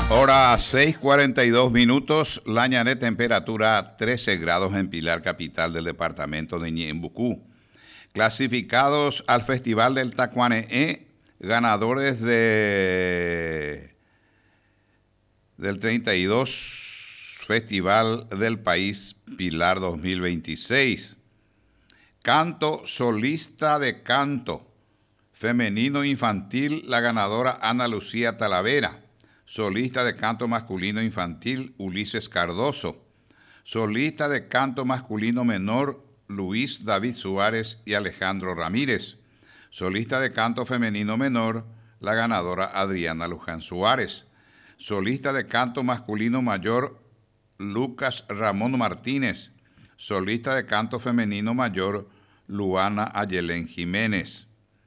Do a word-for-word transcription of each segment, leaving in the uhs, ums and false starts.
Hora seis cuarenta y dos minutos, la ñané temperatura trece grados en Pilar, capital del departamento de Ñembucú. Clasificados al Festival del Tacuané, ganadores de del treinta y dos Festival del País Pilar dos mil veintiséis. Canto solista de canto femenino infantil, la ganadora Ana Lucía Talavera. Solista de canto masculino infantil, Ulises Cardoso. Solista de canto masculino menor, Luis David Suárez y Alejandro Ramírez. Solista de canto femenino menor, la ganadora Adriana Luján Suárez. Solista de canto masculino mayor, Lucas Ramón Martínez. Solista de canto femenino mayor, Luana Ayelén Jiménez.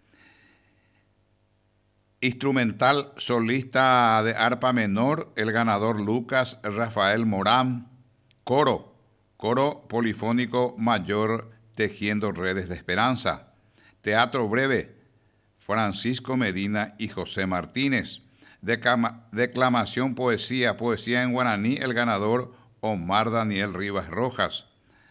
Instrumental solista de arpa menor, el ganador Lucas Rafael Morán. Coro, coro polifónico mayor, Tejiendo Redes de Esperanza. Teatro breve, Francisco Medina y José Martínez. Decama, declamación poesía, poesía en guaraní, el ganador Omar Daniel Rivas Rojas.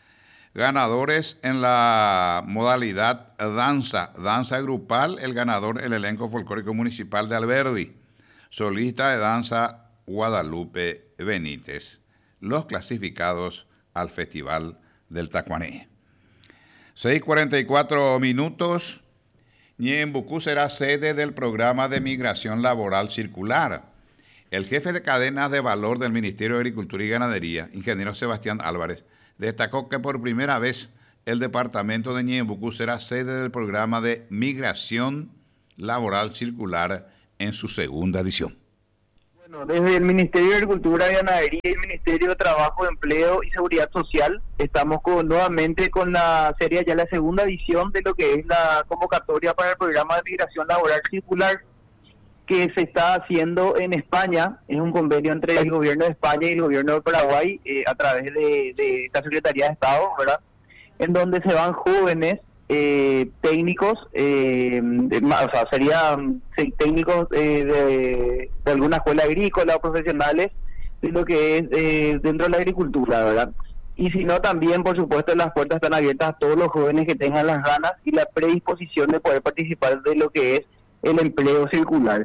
Ganadores en la modalidad danza, danza grupal, el ganador, el elenco folclórico municipal de Alberdi. Solista de danza, Guadalupe Benítez. Los clasificados al Festival del Tacuané. seis cuarenta y cuatro minutos. Ñembucú será sede del programa de migración laboral circular. El jefe de cadenas de valor del Ministerio de Agricultura y Ganadería, ingeniero Sebastián Álvarez, destacó que por primera vez el departamento de Ñembucú será sede del programa de migración laboral circular en su segunda edición. Bueno, desde el Ministerio de Agricultura y Ganadería y el Ministerio de Trabajo, Empleo y Seguridad Social estamos con, nuevamente con la serie ya la segunda edición de lo que es la convocatoria para el programa de migración laboral circular que se está haciendo en España. Es un convenio entre el gobierno de España y el gobierno de Paraguay eh, a través de, de la Secretaría de Estado, ¿verdad? En donde se van jóvenes eh, técnicos, eh, de, o sea, serían técnicos eh, de, de alguna escuela agrícola o profesionales de lo que es eh, dentro de la agricultura, ¿verdad? Y si no, también, por supuesto, las puertas están abiertas a todos los jóvenes que tengan las ganas y la predisposición de poder participar de lo que es el empleo circular.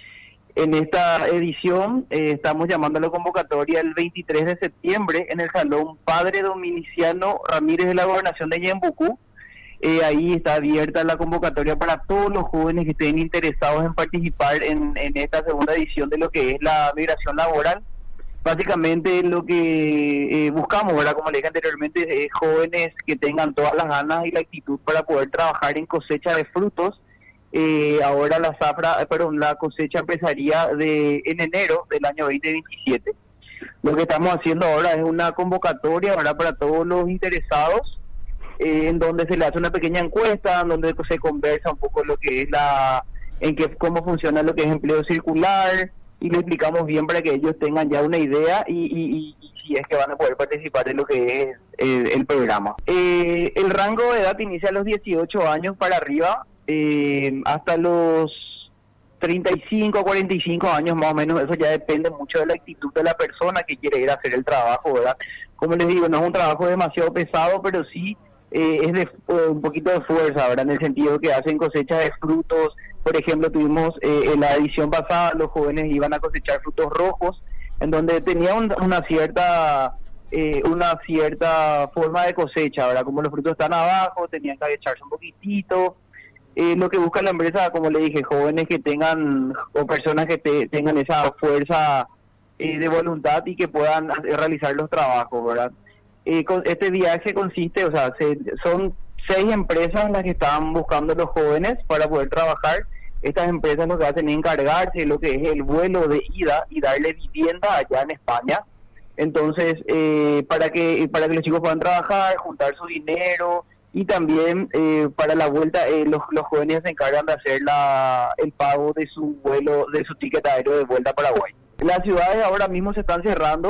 En esta edición eh, estamos llamando a la convocatoria el veintitrés de septiembre en el Salón Padre Dominiciano Ramírez de la Gobernación de Ñembucú. Eh, ahí está abierta la convocatoria para todos los jóvenes que estén interesados en participar en, en esta segunda edición de lo que es la migración laboral. Básicamente lo que eh, buscamos, ¿verdad? Como le dije anteriormente, es jóvenes que tengan todas las ganas y la actitud para poder trabajar en cosecha de frutos. Eh, ahora la zafra, eh, perdón, la cosecha empezaría de en enero del año veinte veintisiete. Lo que estamos haciendo ahora es una convocatoria, ¿verdad?, para todos los interesados, eh, en donde se le hace una pequeña encuesta, en donde se conversa un poco lo que es la, en que cómo funciona lo que es empleo circular, y le explicamos bien para que ellos tengan ya una idea y, y, y, y si es que van a poder participar en lo que es eh, el programa. Eh, el rango de edad inicia a los dieciocho años para arriba. Eh, hasta los treinta y cinco a cuarenta y cinco años más o menos. Eso ya depende mucho de la actitud de la persona que quiere ir a hacer el trabajo, ¿verdad? Como les digo, no es un trabajo demasiado pesado, pero sí eh, es de eh, un poquito de fuerza, ¿verdad? En el sentido que hacen cosecha de frutos. Por ejemplo, tuvimos eh, en la edición pasada, los jóvenes iban a cosechar frutos rojos, en donde tenían un, una cierta eh, una cierta forma de cosecha, ¿verdad? Como los frutos están abajo, tenían que echarse un poquitito. Eh, lo que busca la empresa, como le dije, jóvenes que tengan, o personas que te, tengan esa fuerza eh, de voluntad y que puedan realizar los trabajos, ¿verdad? Eh, con, este viaje consiste, o sea, se, son seis empresas las que están buscando los jóvenes para poder trabajar. Estas empresas lo que hacen es encargarse de lo que es el vuelo de ida y darle vivienda allá en España. Entonces, eh, para que para que los chicos puedan trabajar, juntar su dinero. Y también eh, para la vuelta eh, los, los jóvenes se encargan de hacer la, el pago de su vuelo, de su ticket aéreo de vuelta a Paraguay. Las ciudades ahora mismo se están cerrando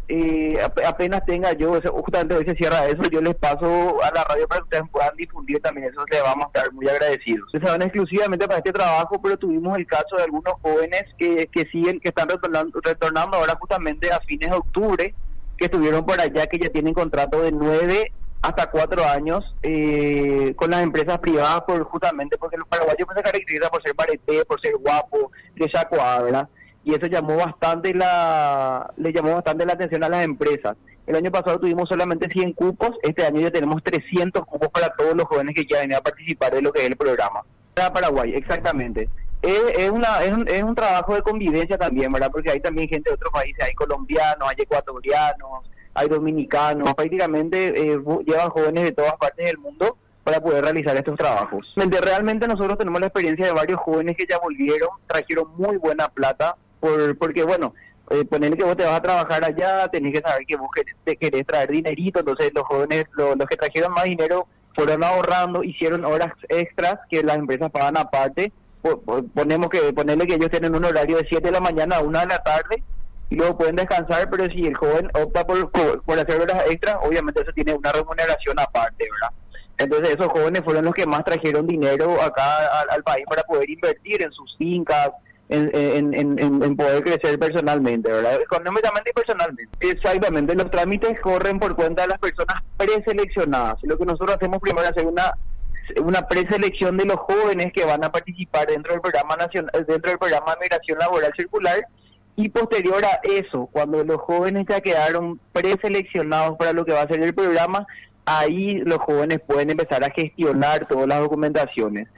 eh, apenas tenga yo, justamente hoy se cierra eso, yo les paso a la radio para que ustedes puedan difundir también eso, les vamos a estar muy agradecidos. Se van exclusivamente para este trabajo, pero tuvimos el caso de algunos jóvenes que, que siguen, que están retornando, retornando ahora justamente a fines de octubre, que estuvieron por allá, que ya tienen contrato de nueve hasta cuatro años eh, con las empresas privadas, por justamente porque los paraguayos pues, se caracterizan por ser pareté, por ser guapo, de chacoabra, y eso llamó bastante la le llamó bastante la atención a las empresas. El año pasado tuvimos solamente cien cupos, este año ya tenemos trescientos cupos para todos los jóvenes que quieran a participar de lo que es el programa. Para Paraguay, exactamente. Es, es, una, es, un, es un trabajo de convivencia también, ¿verdad? Porque hay también gente de otros países, hay colombianos, hay ecuatorianos, hay dominicanos, prácticamente eh, llevan jóvenes de todas partes del mundo para poder realizar estos trabajos. Realmente nosotros tenemos la experiencia de varios jóvenes que ya volvieron, trajeron muy buena plata, por porque bueno, eh, ponerle que vos te vas a trabajar allá, tenés que saber que vos querés, te querés traer dinerito, entonces los jóvenes, lo, los que trajeron más dinero, fueron ahorrando, hicieron horas extras que las empresas pagan aparte, por, por, ponemos que ponerle que ellos tienen un horario de siete de la mañana a una de la tarde, y luego pueden descansar, pero si el joven opta por, por, por hacer horas extras, obviamente eso tiene una remuneración aparte, ¿verdad? Entonces esos jóvenes fueron los que más trajeron dinero acá al, al país para poder invertir en sus fincas, en, en, en, en, en poder crecer personalmente, ¿verdad? Económicamente y personalmente. Exactamente, los trámites corren por cuenta de las personas preseleccionadas. Lo que nosotros hacemos primero es hacer una una preselección de los jóvenes que van a participar dentro del programa nacional, dentro del programa de migración laboral circular. Y posterior a eso, cuando los jóvenes ya quedaron preseleccionados para lo que va a ser el programa, ahí los jóvenes pueden empezar a gestionar todas las documentaciones.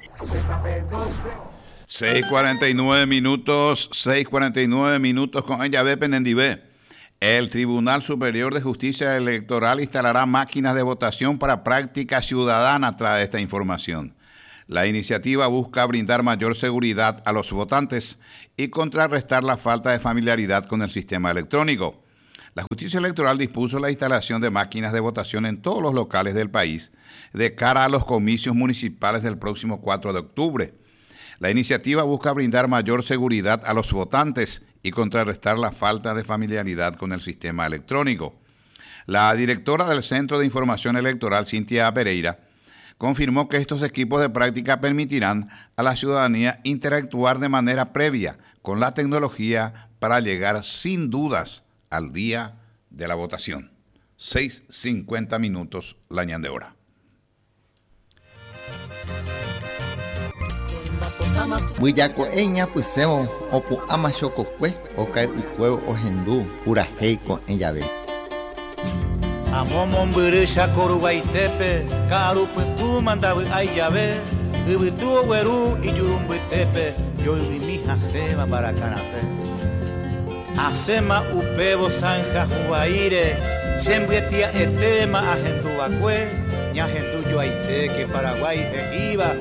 seis cuarenta y nueve minutos, seis cuarenta y nueve minutos con Yavé Penendibé. El Tribunal Superior de Justicia Electoral instalará máquinas de votación para práctica ciudadana, trae esta información. La iniciativa busca brindar mayor seguridad a los votantes y contrarrestar la falta de familiaridad con el sistema electrónico. La justicia electoral dispuso la instalación de máquinas de votación en todos los locales del país de cara a los comicios municipales del próximo cuatro de octubre. La iniciativa busca brindar mayor seguridad a los votantes y contrarrestar la falta de familiaridad con el sistema electrónico. La directora del Centro de Información Electoral, Cintia Pereira, confirmó que estos equipos de práctica permitirán a la ciudadanía interactuar de manera previa con la tecnología para llegar sin dudas al día de la votación. seis cincuenta minutos la ñande hora. Buillaco eña pusemos opu ama chococue okai ucuevo ojendu uraheiko en llave. Amomon burisha korubaitepe karupe tu mandabu ayabe ubitu weru iyurumbuitepe yo mi hasema para canase asema upebo sanja huaire chembietia etema ajendu acue ñajendu yo aite que Paraguay iba